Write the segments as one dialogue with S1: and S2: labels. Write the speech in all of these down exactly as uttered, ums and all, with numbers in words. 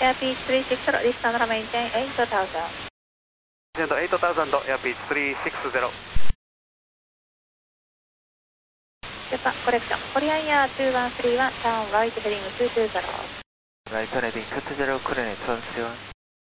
S1: Airbus three six zero, this number maintain eight thousand.
S2: eight thousand, Airbus three six zero.
S1: Japan correction, Korean Air two one three one, turn right heading two two zero.
S3: Right turn heading two two zero, Korean Air two one three one.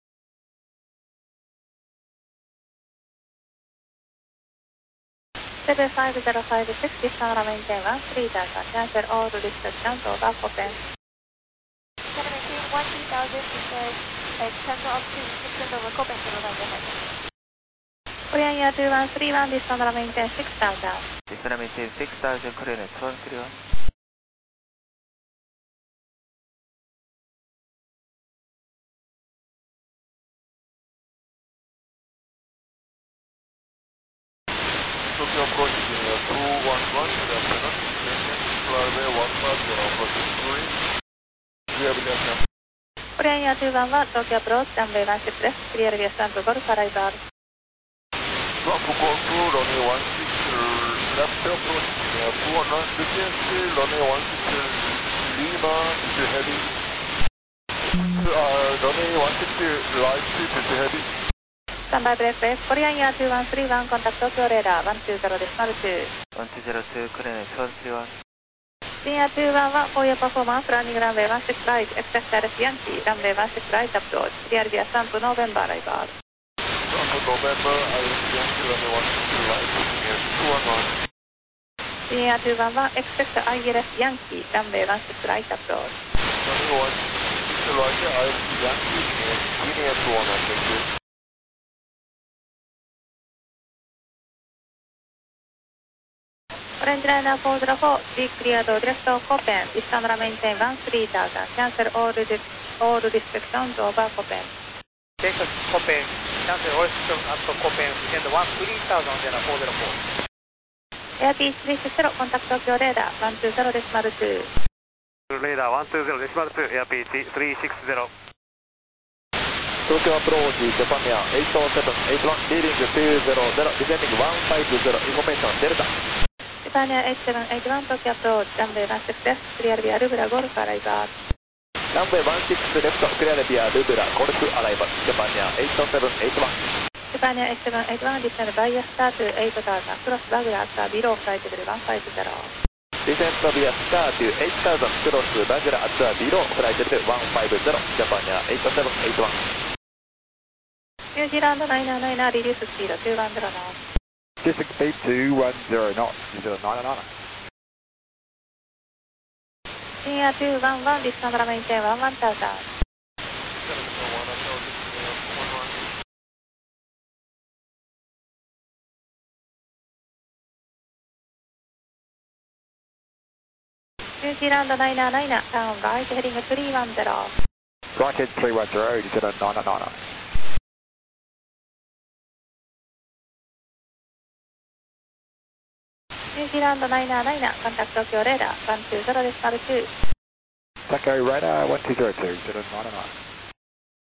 S1: seven five zero five six, this number maintain one three thousand, cancel all restrictions over Copen.
S4: Channel maintain one three thousand, because uh, cancel up to restrictions over Copen to the right ahead.
S1: Korean Air two one three one, this number maintain six thousand.
S3: This number maintain six thousand, Korean Air two one three one.
S5: Tokyo approach two one one, good afternoon. Maintain flyway one five zero, approach three. Clear via Stamp.
S1: Korean Air two one one, Tokyo approach, runway one six left, clear via Stamp Golf arrival.
S5: Swamp call two, runway one six, left approach two one one, D T S C, runway one six, Lima, this is heavy. Uh, runway one six, right, this is heavy.
S1: Standby break break, Korean Air two one three one, contact Tokyo radar one two zero decimal two.
S3: one two zero two, Korean Air two one three one.
S1: Korean Air two one one, for your performance, running runway one six right, expect direct Yankee, runway one six right approach, clear via Stamp November arrival.
S5: Stamp November, I am Yankee, runway one six right, two one one.
S1: Korean Air two one one, expect I L S Yankee, runway one six right approach.
S5: Runway one six right, I am Yankee, Guinea two one one, thank you.
S1: Orange Liner four zero four, be cleared to direct to Copen, this number maintain one three thousand, cancel all, all restrictions over Copen.
S2: Take Copen, cancel all restrictions at Copen, send one three thousand, Liner four zero four.
S1: Airbus three six zero, contact Tokyo radar one two zero decimal two.
S2: Radar one two zero decimal two, Airbus three six zero.
S5: Tokyo approach, Japan Air eight oh seven eight one, leading two zero zero, descending one five zero, information Delta.
S1: Japan Air eight seven eight one, Tokyo approach, runway one six left, clear via Lubra Golf arrival.
S5: Runway one six left, clear via Lubra Golf arrival, Japan Air eight oh seven eight one.
S1: Japan Air eight seven eight one, descend via star to eight thousand, cross Bagura after below flight level one five zero.
S5: Descend via star to eight thousand, cross Bagura after below flight level one five zero, Japan Air eight oh seven eight one.
S1: New Zealand nine nine nine, reduce speed two one zero knots.
S6: District speed two one zero knots, New Zealand nine nine nine.
S1: Korean Air two one one, this number maintain one one thousand. New Zealand nine nine nine, turn right heading three one zero.
S6: Right head three one zero, New Zealand nine nine nine.
S1: New Zealand nine nine nine, contact Tokyo radar one two zero decimal two.
S6: Taco radar one two zero two, New Zealand nine nine nine.